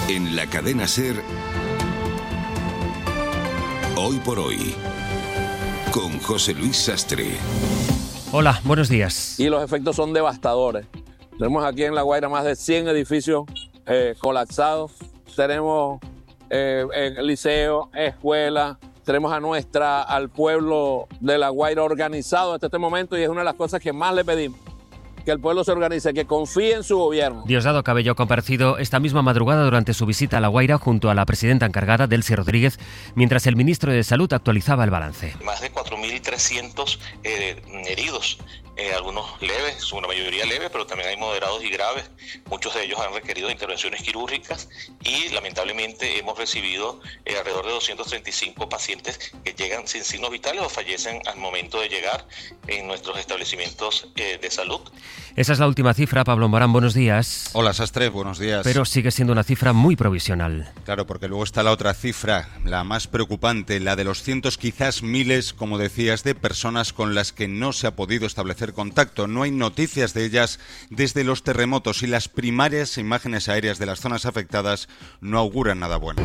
En la cadena SER, Hoy por Hoy, con José Luis Sastre. Hola, buenos días. Y los efectos son devastadores. Tenemos aquí en La Guaira más de 100 edificios colapsados. Tenemos liceo, escuela. Tenemos al pueblo de La Guaira organizado hasta este momento, y es una de las cosas que más le pedimos. Que el pueblo se organice, que confíe en su gobierno. Diosdado Cabello ha comparecido esta misma madrugada durante su visita a La Guaira junto a la presidenta encargada, Delcy Rodríguez, mientras el ministro de Salud actualizaba el balance. Más de 4.300 heridos, algunos leves, una mayoría leve, pero también hay moderados y graves. Muchos de ellos han requerido intervenciones quirúrgicas y lamentablemente hemos recibido alrededor de 235 pacientes que llegan sin signos vitales o fallecen al momento de llegar en nuestros establecimientos de salud. Esa es la última cifra. Pablo Morán, buenos días. Hola, Sastre, buenos días. Pero sigue siendo una cifra muy provisional. Claro, porque luego está la otra cifra, la más preocupante, la de los cientos, quizás miles, como decías, de personas con las que no se ha podido establecer contacto. No hay noticias de ellas desde los terremotos y las primarias imágenes aéreas de las zonas afectadas no auguran nada bueno.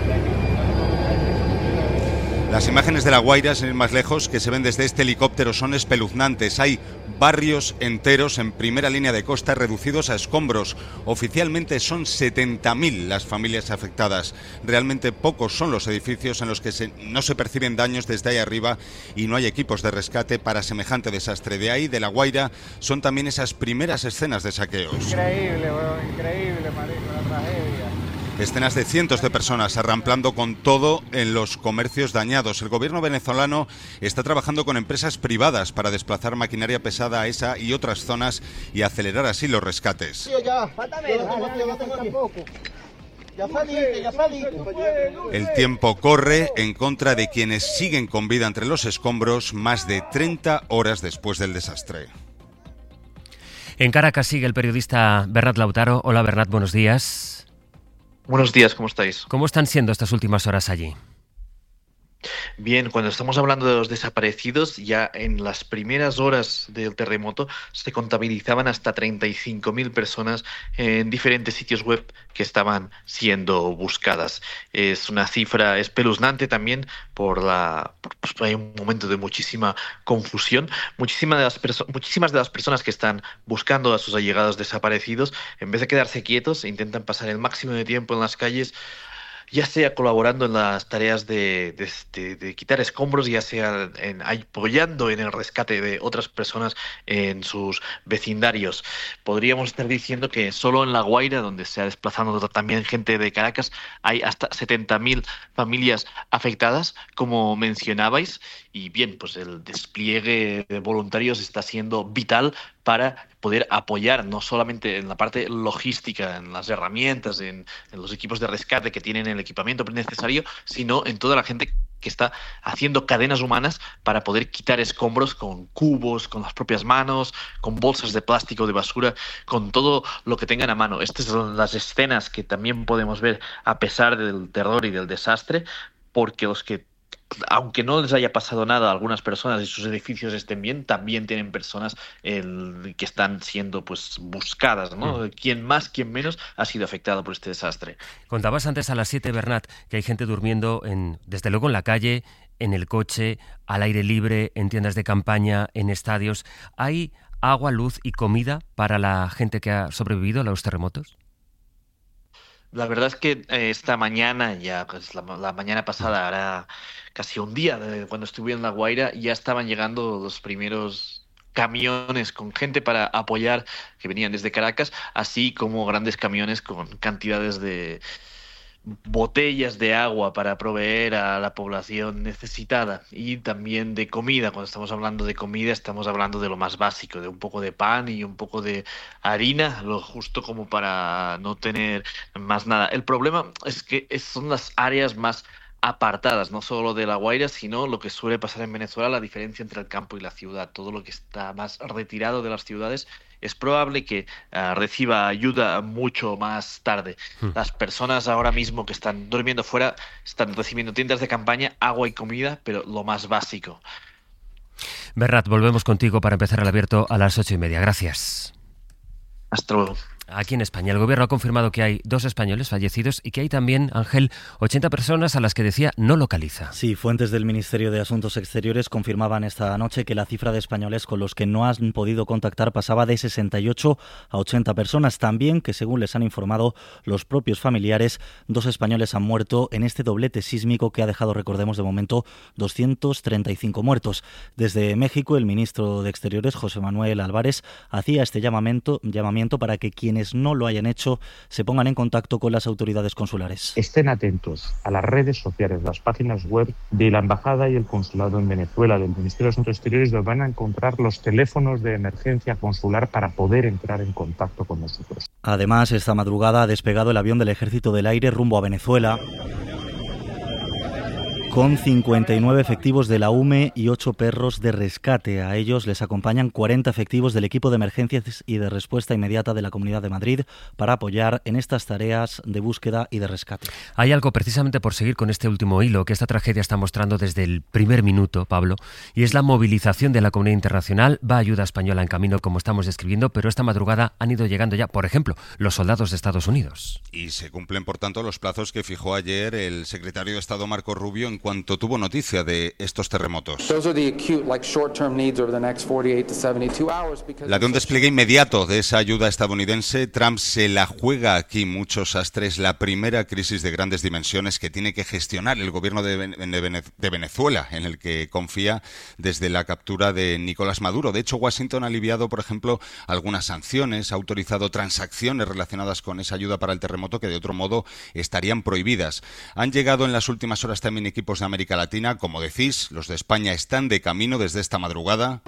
Las imágenes de La Guaira, sin ir más lejos, que se ven desde este helicóptero son espeluznantes. Hay barrios enteros en primera línea de costa reducidos a escombros. Oficialmente son 70.000 las familias afectadas. Realmente pocos son los edificios en los que no se perciben daños desde ahí arriba y no hay equipos de rescate para semejante desastre. De ahí, de La Guaira, son también esas primeras escenas de saqueos. Increíble, marico, la tragedia. Escenas de cientos de personas arramplando con todo en los comercios dañados. El gobierno venezolano está trabajando con empresas privadas para desplazar maquinaria pesada a esa y otras zonas y acelerar así los rescates. El tiempo corre en contra de quienes siguen con vida entre los escombros más de 30 horas después del desastre. En Caracas sigue el periodista Bernat Lautaro. Hola, Bernat, buenos días. Buenos días, ¿cómo estáis? ¿Cómo están siendo estas últimas horas allí? Bien, cuando estamos hablando de los desaparecidos, ya en las primeras horas del terremoto se contabilizaban hasta 35.000 personas en diferentes sitios web que estaban siendo buscadas. Es una cifra espeluznante también hay un momento de muchísima confusión. Muchísimas de las personas que están buscando a sus allegados desaparecidos, en vez de quedarse quietos, intentan pasar el máximo de tiempo en las calles, ya sea colaborando en las tareas de quitar escombros, ya sea apoyando en el rescate de otras personas en sus vecindarios. Podríamos estar diciendo que solo en La Guaira, donde se ha desplazado también gente de Caracas, hay hasta 70.000 familias afectadas, como mencionabais, y bien, pues el despliegue de voluntarios está siendo vital para poder apoyar no solamente en la parte logística, en las herramientas, en los equipos de rescate que tienen el equipamiento necesario, sino en toda la gente que está haciendo cadenas humanas para poder quitar escombros con cubos, con las propias manos, con bolsas de plástico, de basura, con todo lo que tengan a mano. Estas son las escenas que también podemos ver a pesar del terror y del desastre, porque aunque no les haya pasado nada a algunas personas y sus edificios estén bien, también tienen personas que están siendo pues buscadas, ¿no? Quien más, quien menos ha sido afectado por este desastre. Contabas antes a las 7, Bernat, que hay gente durmiendo desde luego en la calle, en el coche, al aire libre, en tiendas de campaña, en estadios. ¿Hay agua, luz y comida para la gente que ha sobrevivido a los terremotos? La verdad es que esta mañana, ya pues la mañana pasada, hará casi un día cuando estuve en La Guaira, ya estaban llegando los primeros camiones con gente para apoyar, que venían desde Caracas, así como grandes camiones con cantidades de botellas de agua para proveer a la población necesitada, y también de comida. Cuando estamos hablando de comida estamos hablando de lo más básico, de un poco de pan y un poco de harina, lo justo como para no tener más nada. El problema es que son las áreas más apartadas, no solo de La Guaira, sino lo que suele pasar en Venezuela, la diferencia entre el campo y la ciudad. Todo lo que está más retirado de las ciudades es probable que reciba ayuda mucho más tarde. Las personas ahora mismo que están durmiendo fuera están recibiendo tiendas de campaña, agua y comida, pero lo más básico. Bernat, volvemos contigo para empezar el abierto a las 8:30. Gracias. Hasta luego. Aquí en España el gobierno ha confirmado que hay 2 españoles fallecidos y que hay también, Ángel, 80 personas a las que decía no localiza. Sí, fuentes del Ministerio de Asuntos Exteriores confirmaban esta noche que la cifra de españoles con los que no han podido contactar pasaba de 68 a 80 personas. También que, según les han informado los propios familiares, 2 españoles han muerto en este doblete sísmico que ha dejado, recordemos, de momento 235 muertos. Desde México, el ministro de Exteriores, José Manuel Álvarez, hacía este llamamiento para que quienes no lo hayan hecho se pongan en contacto con las autoridades consulares. Estén atentos a las redes sociales, las páginas web de la Embajada y el Consulado en Venezuela, del Ministerio de Asuntos Exteriores, donde van a encontrar los teléfonos de emergencia consular para poder entrar en contacto con nosotros. Además, esta madrugada ha despegado el avión del Ejército del Aire rumbo a Venezuela, con 59 efectivos de la UME y 8 perros de rescate. A ellos les acompañan 40 efectivos del equipo de emergencias y de respuesta inmediata de la Comunidad de Madrid para apoyar en estas tareas de búsqueda y de rescate. Hay algo, precisamente por seguir con este último hilo, que esta tragedia está mostrando desde el primer minuto, Pablo, y es la movilización de la comunidad internacional. Va ayuda española en camino, como estamos describiendo, pero esta madrugada han ido llegando ya, por ejemplo, los soldados de Estados Unidos. Y se cumplen, por tanto, los plazos que fijó ayer el secretario de Estado, Marco Rubio, en cuanto tuvo noticia de estos terremotos. La de un despliegue inmediato de esa ayuda estadounidense. Trump se la juega aquí muchos astres. La primera crisis de grandes dimensiones que tiene que gestionar el gobierno de Venezuela, en el que confía desde la captura de Nicolás Maduro. De hecho, Washington ha aliviado, por ejemplo, algunas sanciones, ha autorizado transacciones relacionadas con esa ayuda para el terremoto que de otro modo estarían prohibidas. Han llegado en las últimas horas también equipos de América Latina, como decís, los de España están de camino desde esta madrugada.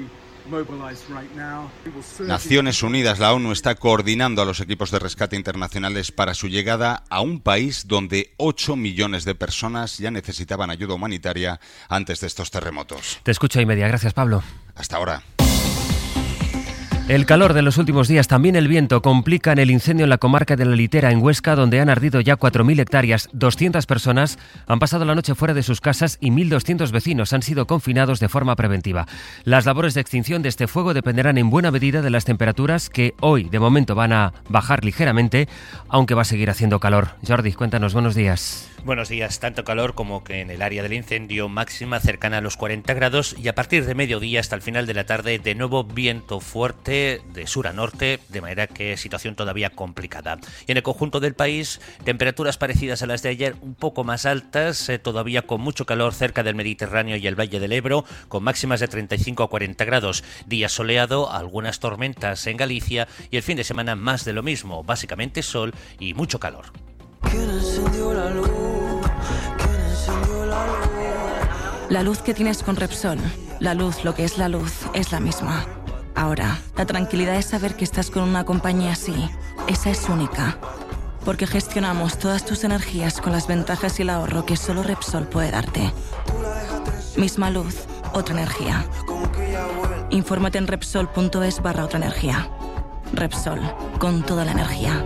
Naciones Unidas, la ONU, está coordinando a los equipos de rescate internacionales para su llegada a un país donde 8 millones de personas ya necesitaban ayuda humanitaria antes de estos terremotos. Te escucho y media. Gracias, Pablo. Hasta ahora. El calor de los últimos días, también el viento, complican el incendio en la comarca de La Litera, en Huesca, donde han ardido ya 4.000 hectáreas. 200 personas han pasado la noche fuera de sus casas y 1.200 vecinos han sido confinados de forma preventiva. Las labores de extinción de este fuego dependerán en buena medida de las temperaturas, que hoy, de momento, van a bajar ligeramente, aunque va a seguir haciendo calor. Jordi, cuéntanos, buenos días. Buenos días, tanto calor como que en el área del incendio, máxima cercana a los 40 grados, y a partir de mediodía hasta el final de la tarde, de nuevo viento fuerte de sur a norte, de manera que situación todavía complicada. Y en el conjunto del país, temperaturas parecidas a las de ayer, un poco más altas, todavía con mucho calor cerca del Mediterráneo y el Valle del Ebro, con máximas de 35 a 40 grados. Día soleado, algunas tormentas en Galicia y el fin de semana más de lo mismo, básicamente sol y mucho calor. La luz que tienes con Repsol, la luz, lo que es la luz, es la misma. Ahora, la tranquilidad es saber que estás con una compañía así. Esa es única. Porque gestionamos todas tus energías con las ventajas y el ahorro que solo Repsol puede darte. Misma luz, otra energía. Infórmate en Repsol.es/otra energía. Repsol, con toda la energía.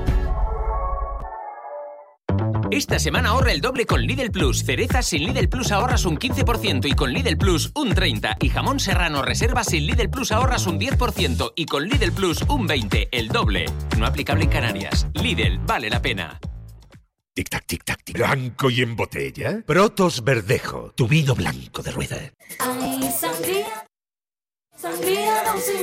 Esta semana ahorra el doble con Lidl Plus. Cerezas sin Lidl Plus ahorras un 15% y con Lidl Plus un 30%. Y jamón serrano reserva sin Lidl Plus ahorras un 10% y con Lidl Plus un 20%. El doble. No aplicable en Canarias. Lidl, vale la pena. Tic-tac, tic-tac, tic. ¿Blanco y en botella? Protos Verdejo, tu vino blanco de rueda. Ay, sangría, sangría,